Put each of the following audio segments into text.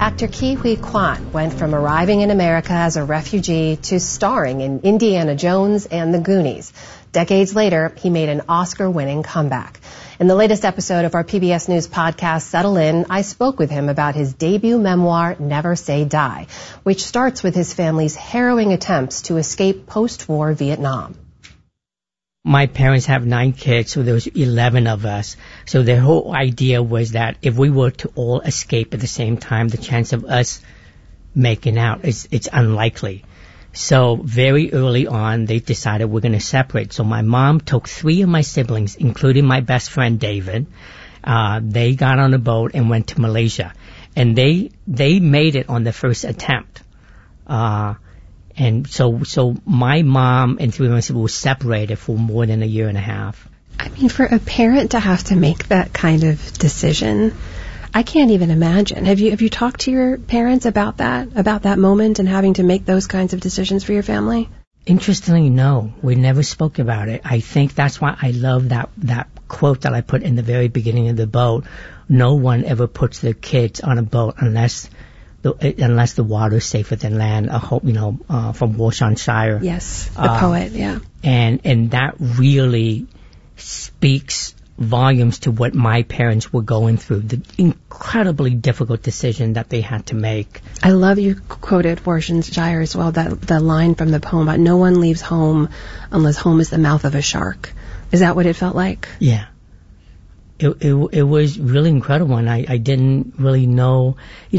Actor Ke Huy Quan went from arriving in America as a refugee to starring in Indiana Jones and The Goonies. Decades later, he made an Oscar-winning comeback. In the latest episode of our PBS News podcast, Settle In, I spoke with him about his debut memoir, Never Say Die, which starts with his family's harrowing attempts to escape post-war Vietnam. My parents have 9 kids, so there was 11 of us. So their whole idea was that if we were to all escape at the same time, the chance of us making out it's unlikely. So very early on, they decided we're going to separate. So my mom took 3 of my siblings, including my best friend David. They got on a boat and went to Malaysia, and they made it on the first attempt. And so my mom and 3 of my siblings were separated for more than a year and a half. I mean, for a parent to have to make that kind of decision, I can't even imagine. Have you talked to your parents about that moment and having to make those kinds of decisions for your family? Interestingly, no. We never spoke about it. I think that's why I love that quote that I put in the very beginning of the boat. No one ever puts their kids on a boat unless the water is safer than land. I hope, from Warsan Shire. Yes, the poet, yeah. And that really speaks volumes to what my parents were going through, the incredibly difficult decision that they had to make. I love you quoted Warsan Shire as well, that line from the poem about no one leaves home unless home is the mouth of a shark. Is that what it felt like? Yeah. It was really incredible, and I didn't really know,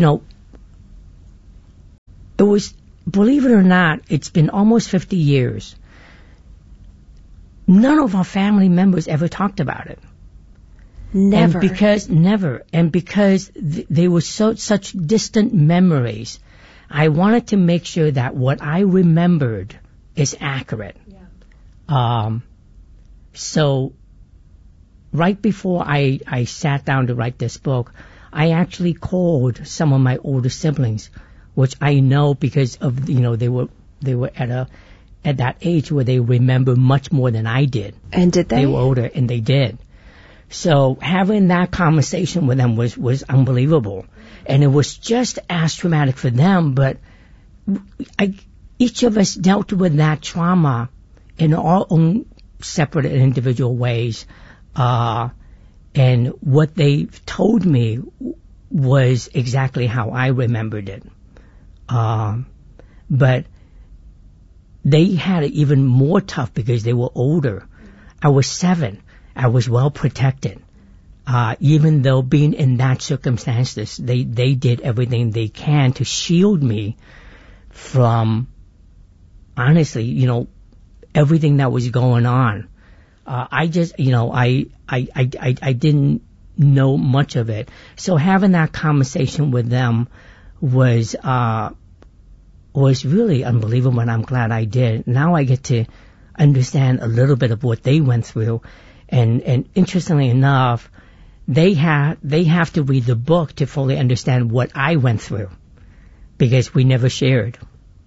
it was, believe it or not, it's been almost 50 years. None of our family members ever talked about it. Never. And because they were such distant memories, I wanted to make sure that what I remembered is accurate. Yeah. So right before I sat down to write this book, I actually called some of my older siblings, which I know because of, they were at that age where they remember much more than I did. And did they? They were older, and they did. So having that conversation with them was unbelievable. And it was just as traumatic for them, but each of us dealt with that trauma in our own separate and individual ways. And what they told me was exactly how I remembered it. But they had it even more tough because they were older. I was 7. I was well protected. Even though being in that circumstances, they did everything they can to shield me from, honestly, everything that was going on. I just, I didn't know much of it. So having that conversation with them was really unbelievable, and I'm glad I did. Now I get to understand a little bit of what they went through, and interestingly enough, they have to read the book to fully understand what I went through, because we never shared.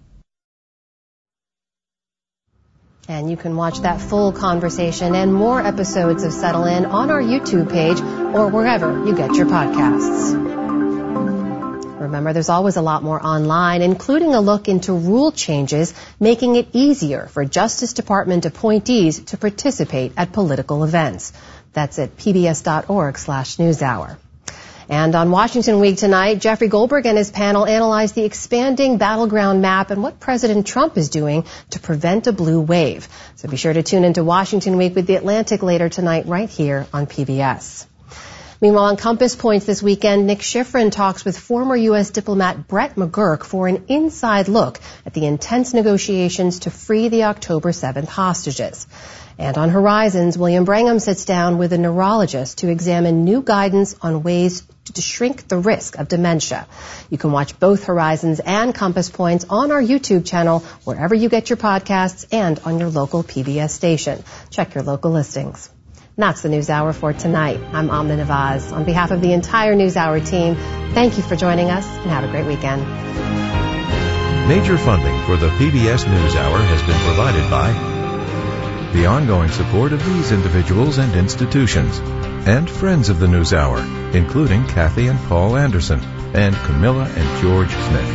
And you can watch that full conversation and more episodes of Settle In on our YouTube page or wherever you get your podcasts. Remember, there's always a lot more online, including a look into rule changes making it easier for Justice Department appointees to participate at political events. That's at pbs.org/newshour. And on Washington Week tonight, Jeffrey Goldberg and his panel analyze the expanding battleground map and what President Trump is doing to prevent a blue wave. So be sure to tune into Washington Week with The Atlantic later tonight right here on PBS. Meanwhile, on Compass Points this weekend, Nick Schifrin talks with former U.S. diplomat Brett McGurk for an inside look at the intense negotiations to free the October 7th hostages. And on Horizons, William Brangham sits down with a neurologist to examine new guidance on ways to shrink the risk of dementia. You can watch both Horizons and Compass Points on our YouTube channel, wherever you get your podcasts, and on your local PBS station. Check your local listings. And that's the NewsHour for tonight. I'm Amna Nawaz. On behalf of the entire NewsHour team, thank you for joining us, and have a great weekend. Major funding for the PBS NewsHour has been provided by the ongoing support of these individuals and institutions, and friends of the NewsHour, including Kathy and Paul Anderson. and Camilla and George Smith.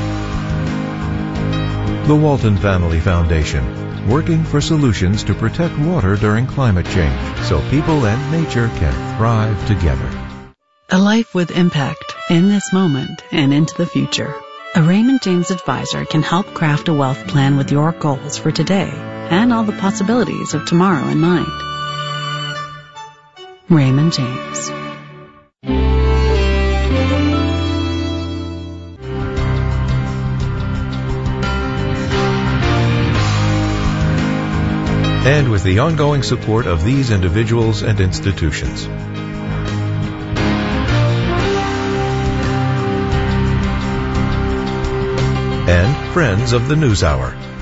The Walton Family Foundation, working for solutions to protect water during climate change so people and nature can thrive together. A life with impact in this moment and into the future. A Raymond James advisor can help craft a wealth plan with your goals for today and all the possibilities of tomorrow in mind. Raymond James. And with the ongoing support of these individuals and institutions. And friends of the NewsHour.